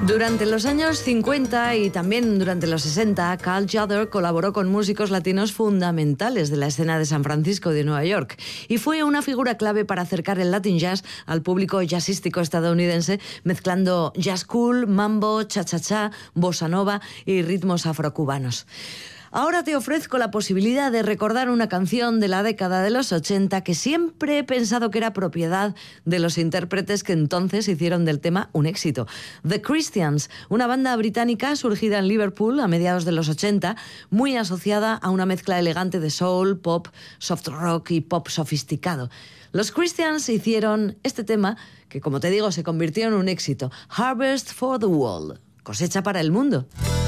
Durante los años 50 y también durante los 60, Carl Juder colaboró con músicos latinos fundamentales de la escena de San Francisco y de Nueva York y fue una figura clave para acercar el Latin Jazz al público jazzístico estadounidense, mezclando jazz cool, mambo, cha-cha-cha, bossa nova y ritmos afrocubanos. Ahora te ofrezco la posibilidad de recordar una canción de la década de los 80 que siempre he pensado que era propiedad de los intérpretes que entonces hicieron del tema un éxito. The Christians, una banda británica surgida en Liverpool a mediados de los 80, muy asociada a una mezcla elegante de soul, pop, soft rock y pop sofisticado. Los Christians hicieron este tema que, como te digo, se convirtió en un éxito. Harvest for the World, cosecha para el mundo.